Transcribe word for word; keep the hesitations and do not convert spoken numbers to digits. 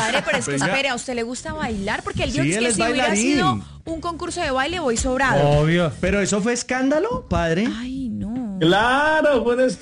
Padre, pero es que Venga. espere, ¿a usted le gusta bailar? Porque él dijo Sí, que él es si hubiera bailarín. sido un concurso de baile, voy sobrado. Obvio. Pero eso fue escándalo, padre. Ay, no. Claro, fue un